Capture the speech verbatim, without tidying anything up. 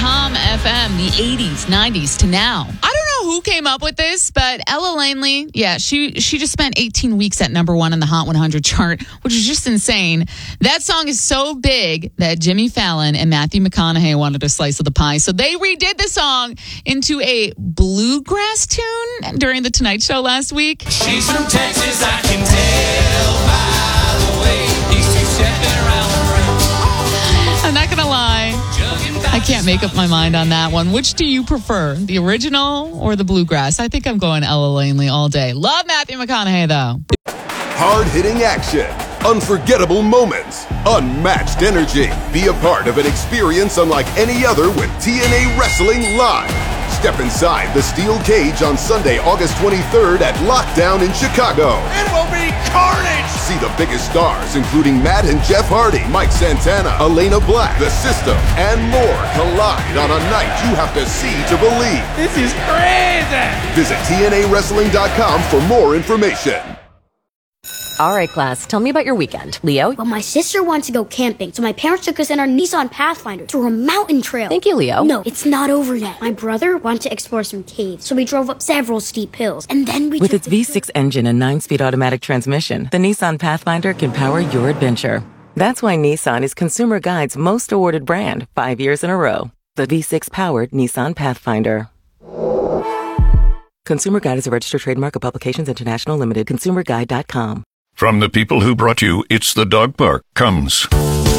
com F M, the eighties, nineties to now. I don't know who came up with this, but Ella Langley, yeah, she she just spent eighteen weeks at number one in the Hot one hundred chart, which is just insane. That song is so big that Jimmy Fallon and Matthew McConaughey wanted a slice of the pie. So they redid the song into a bluegrass tune during the Tonight Show last week. She's from Texas, I can tell by the way these two stepping around the room. I'm not going to lie. I can't make up my mind on that one. Which do you prefer, the original or the bluegrass? I think I'm going Ella Langley all day. Love Matthew McConaughey, though. Hard-hitting action, unforgettable moments, unmatched energy. Be a part of an experience unlike any other with T N A Wrestling Live. Step inside the steel cage on Sunday, August twenty-third at Lockdown in Chicago. It will be carnage! See the biggest stars, including Matt and Jeff Hardy, Mike Santana, Elena Black, The System, and more collide on a night you have to see to believe. This is crazy! Visit T N A wrestling dot com for more information. All right, class, tell me about your weekend. Leo? Well, my sister wanted to go camping, so my parents took us in our Nissan Pathfinder to a mountain trail. Thank you, Leo. No, it's not over yet. My brother wanted to explore some caves, so we drove up several steep hills, and then we With took its V six engine and nine-speed automatic transmission, the Nissan Pathfinder can power your adventure. That's why Nissan is Consumer Guide's most awarded brand, five years in a row. The V six-powered Nissan Pathfinder. Consumer Guide is a registered trademark of Publications International Limited. consumer guide dot com. From the people who brought you It's the Dog Park comes